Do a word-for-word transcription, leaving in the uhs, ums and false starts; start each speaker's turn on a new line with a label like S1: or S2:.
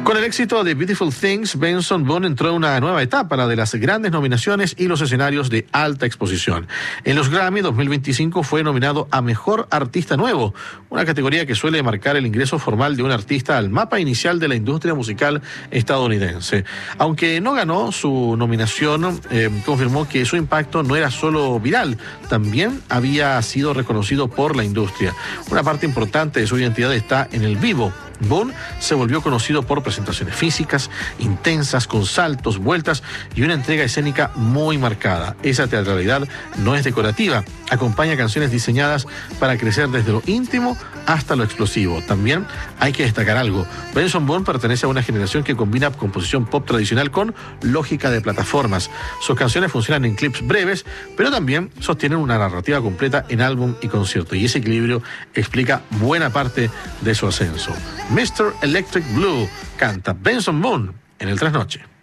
S1: Con el éxito de Beautiful Things, Benson Boone entró en una nueva etapa, la de las grandes nominaciones y los escenarios de alta exposición. En los Grammy dos mil veinticinco fue nominado a Mejor Artista Nuevo, una categoría que suele marcar el ingreso formal de un artista al mapa inicial de la industria musical estadounidense. Aunque no ganó su nominación, eh, confirmó que su impacto no era solo viral, también había sido reconocido por la industria. Una parte importante de su identidad está en el vivo. Boone se volvió conocido por presentaciones físicas, intensas, con saltos, vueltas y una entrega escénica muy marcada. Esa teatralidad no es decorativa, acompaña canciones diseñadas para crecer desde lo íntimo hasta lo explosivo. También hay que destacar algo: Benson Boone pertenece a una generación que combina composición pop tradicional con lógica de plataformas. Sus canciones funcionan en clips breves, pero también sostienen una narrativa completa en álbum y concierto, y ese equilibrio explica buena parte de su ascenso. mister Electric Blue canta Benson Boone en el Trasnoche.